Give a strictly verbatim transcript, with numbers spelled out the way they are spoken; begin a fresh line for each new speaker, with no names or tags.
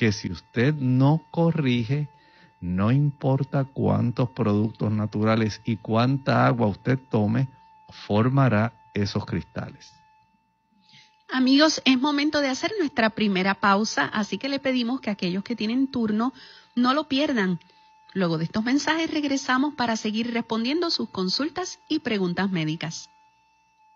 que si usted no corrige, no importa cuántos productos naturales y cuánta agua usted tome, formará esos cristales.
Amigos, es momento de hacer nuestra primera pausa, así que le pedimos que aquellos que tienen turno no lo pierdan. Luego de estos mensajes regresamos para seguir respondiendo sus consultas y preguntas médicas.